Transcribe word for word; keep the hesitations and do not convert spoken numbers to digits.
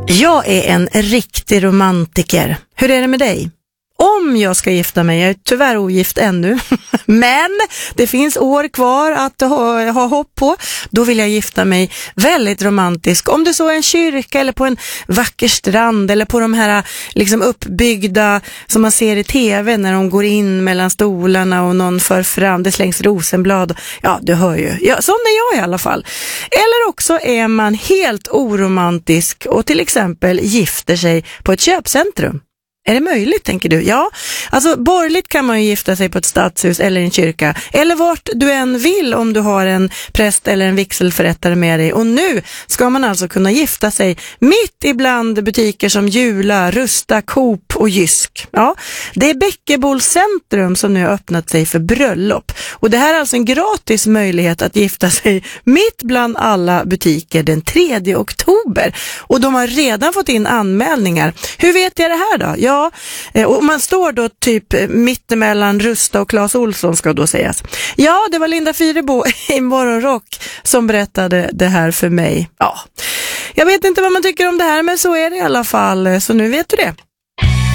Jag är en riktig romantiker. Hur är det med dig? Om jag ska gifta mig, jag är tyvärr ogift ännu, men det finns år kvar att ha, ha hopp på. Då vill jag gifta mig väldigt romantisk. Om det så är en kyrka eller på en vacker strand eller på de här liksom uppbyggda som man ser i tv när de går in mellan stolarna och någon för fram, det slängs rosenblad. Ja, du hör ju. Ja, sån är jag i alla fall. Eller också är man helt oromantisk och till exempel gifter sig på ett köpcentrum. Är det möjligt, tänker du? Ja, alltså borgerligt kan man ju gifta sig på ett stadshus eller en kyrka. Eller vart du än vill om du har en präst eller en vigselförrättare med dig. Och nu ska man alltså kunna gifta sig mitt ibland butiker som Jula, Rusta, Coop och Jysk. Ja, det är Bäckebols centrum som nu har öppnat sig för bröllop. Och det här är alltså en gratis möjlighet att gifta sig mitt bland alla butiker den tredje oktober. Och de har redan fått in anmälningar. Hur vet jag det här då? Ja, Ja, och man står då typ mittemellan Rusta och Claes Olsson ska då sägas. Ja, det var Linda Fyrebo i Morgonrock som berättade det här för mig. Ja, jag vet inte vad man tycker om det här, men så är det i alla fall. Så nu vet du det.